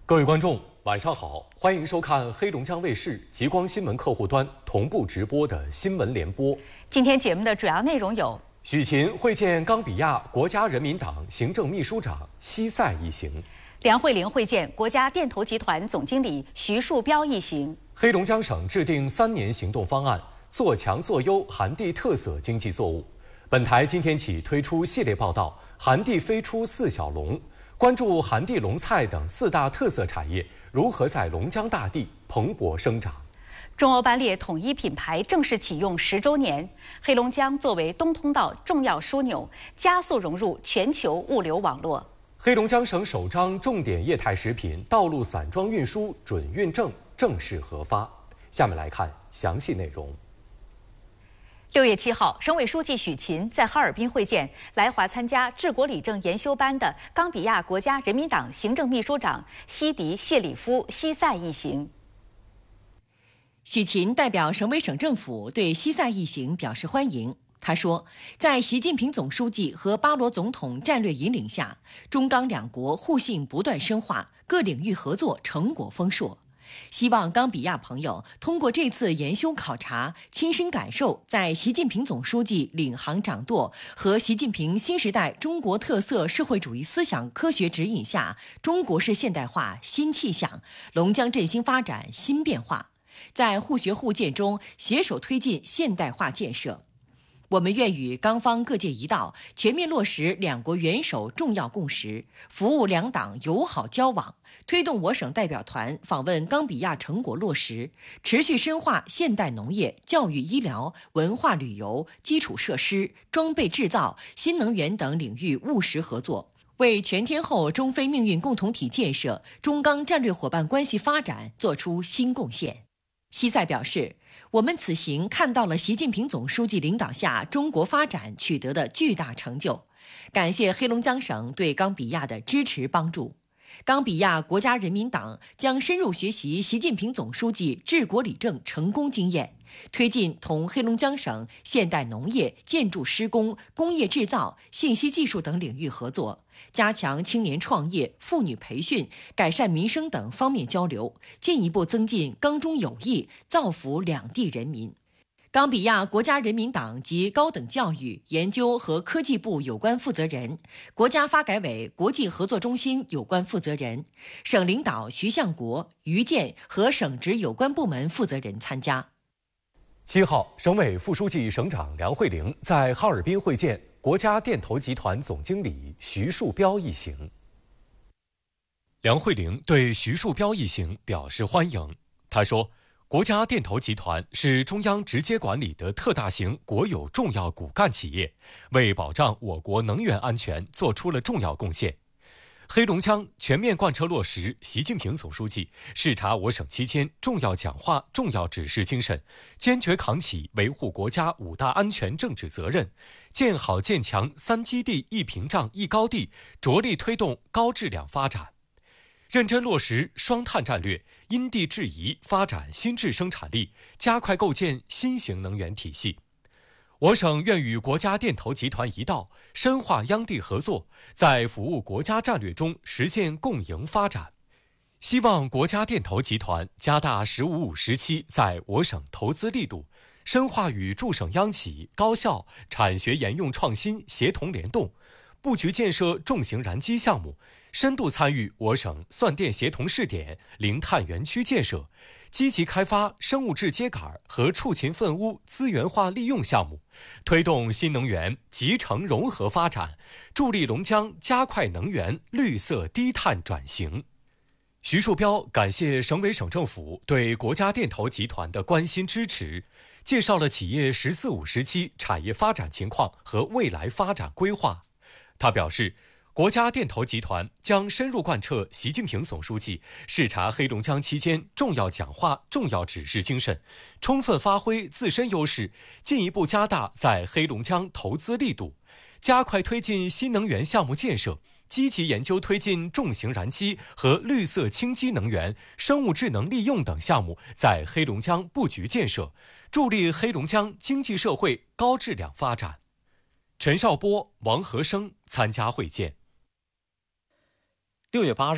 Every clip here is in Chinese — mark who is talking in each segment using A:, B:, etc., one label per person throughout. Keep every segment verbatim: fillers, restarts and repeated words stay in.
A: 各位观众，晚上好，欢迎收看黑龙江卫视极光新闻客户端同步直播的新闻联播。
B: 今天节目的主要内容有：
A: 许勤会见冈比亚国家人民党行政秘书长西塞一行；
B: 梁慧玲会见国家电投集团总经理徐树标一行；
A: 黑龙江省制定三年行动方案，做强做优寒地特色经济作物。本台今天起推出系列报道《寒地飞出四小龙》，关注寒地龙菜等四大特色产业如何在龙江大地蓬勃生长。
B: 中欧班列统一品牌正式启用十周年，黑龙江作为东通道重要枢纽，加速融入全球物流网络。
A: 黑龙江省首张重点液态食品道路散装运输准运证正式核发。下面来看详细内容。
B: 六月七号，省委书记许勤在哈尔滨会见来华参加治国理政研修班的冈比亚国家人民党行政秘书长西迪谢里夫西塞一行。
C: 许勤代表省委省政府对西塞一行表示欢迎。他说，在习近平总书记和巴罗总统战略引领下，中冈两国互信不断深化，各领域合作成果丰硕。希望冈比亚朋友通过这次研修考察，亲身感受在习近平总书记领航掌舵和习近平新时代中国特色社会主义思想科学指引下中国式现代化新气象，龙江振兴发展新变化，在互学互鉴中携手推进现代化建设。我们愿与冈方各界一道，全面落实两国元首重要共识，服务两党友好交往，推动我省代表团访问冈比亚成果落实，持续深化现代农业、教育医疗、文化旅游、基础设施、装备制造、新能源等领域务实合作，为全天候中非命运共同体建设、中冈战略伙伴关系发展作出新贡献。西塞表示，我们此行看到了习近平总书记领导下中国发展取得的巨大成就，感谢黑龙江省对冈比亚的支持帮助。冈比亚国家人民党将深入学习习近平总书记治国理政成功经验，推进同黑龙江省现代农业、建筑施工、工业制造、信息技术等领域合作，加强青年创业、妇女培训、改善民生等方面交流，进一步增进冈中友谊，造福两地人民。冈比亚国家人民党及高等教育、研究和科技部有关负责人，国家发改委国际合作中心有关负责人，省领导徐向国、于建和省直有关部门负责人参加。
A: 七号，省委副书记、省长梁慧玲在哈尔滨会见国家电投集团总经理徐树标一行。梁慧玲对徐树标一行表示欢迎。她说，国家电投集团是中央直接管理的特大型国有重要骨干企业，为保障我国能源安全做出了重要贡献。黑龙江全面贯彻落实习近平总书记视察我省期间重要讲话、重要指示精神，坚决扛起维护国家五大安全政治责任，建好建强三基地一屏障一高地，着力推动高质量发展。认真落实双碳战略，因地制宜发展新质生产力，加快构建新型能源体系。我省愿与国家电投集团一道，深化央地合作，在服务国家战略中实现共赢发展。希望国家电投集团加大“十五五”时期在我省投资力度，深化与驻省央企、高校、产学研用创新协同联动，布局建设重型燃机项目，深度参与我省算电协同试点、零碳园区建设，积极开发生物质秸秆和畜禽粪污资源化利用项目，推动新能源集成融合发展，助力龙江加快能源绿色低碳转型。徐树标感谢省委省政府对国家电投集团的关心支持，介绍了企业“十四五”时期产业发展情况和未来发展规划。他表示，国家电投集团将深入贯彻习近平总书记视察黑龙江期间重要讲话、重要指示精神，充分发挥自身优势，进一步加大在黑龙江投资力度，加快推进新能源项目建设，积极研究推进重型燃机和绿色氢基能源、生物智能利用等项目在黑龙江布局建设，助力黑龙江经济社会高质量发展。陈少波、王和生参加会见。
D: 六月八日，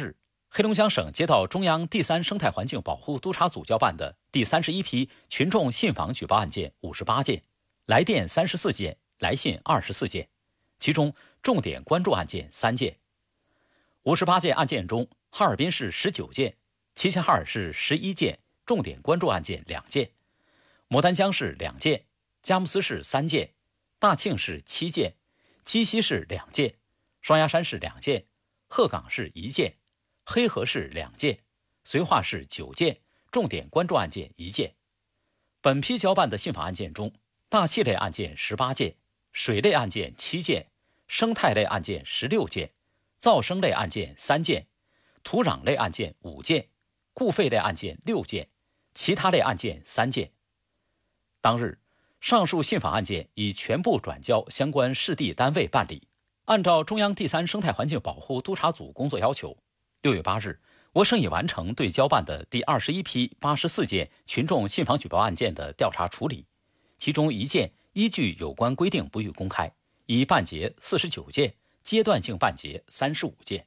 D: 黑龙江省接到中央第三生态环境保护督察组交办的第三十一批群众信访举报案件五十八件，来电三十四件，来信二十四件，其中重点关注案件三件。五十八件案件中，哈尔滨市十九件，齐齐哈尔市十一件，重点关注案件两件，牡丹江市两件，佳木斯市三件，大庆市七件，鸡西市两件，双鸭山市两件，鹤岗市一件，黑河市两件，绥化市九件，重点关注案件一件。本批交办的信访案件中，大气类案件十八件，水类案件七件，生态类案件十六件，噪声类案件三件，土壤类案件五件，固废类案件六件，其他类案件三件。当日，上述信访案件已全部转交相关市地单位办理。按照中央第三生态环境保护督察组工作要求，六月八日，我省已完成对交办的第二十一批八十四件群众信访举报案件的调查处理，其中一件依据有关规定不予公开，已办结四十九件，阶段性办结三十五件。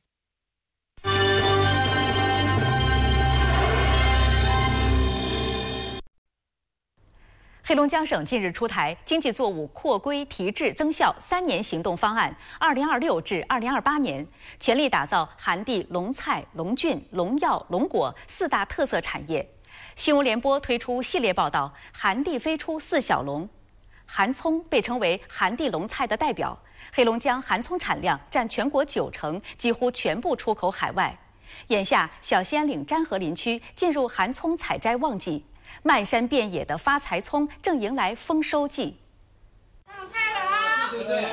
B: 黑龙江省近日出台经济作物扩规提质增效三年行动方案（二零二六至二零二八年），全力打造含地龙菜、龙菌、龙药、龙果四大特色产业。新闻联播推出系列报道，含地飞出四小龙。含葱被称为含地龙菜的代表，黑龙江含葱产量占全国九成，几乎全部出口海外。眼下，小兴安岭詹河林区进入含葱采摘旺季。漫山遍野的发财葱正迎来丰收季。上菜了啊！对对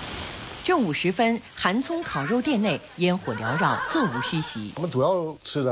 C: 正午时分，含葱烤肉店内烟火缭绕，座无虚席。
E: 我们主要吃的